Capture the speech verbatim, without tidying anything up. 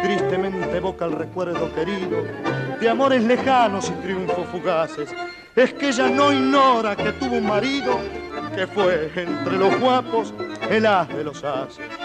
tristemente evoca el recuerdo querido de amores lejanos y triunfos fugaces. Es que ella no ignora que tuvo un marido que fue entre los guapos el as de los ases.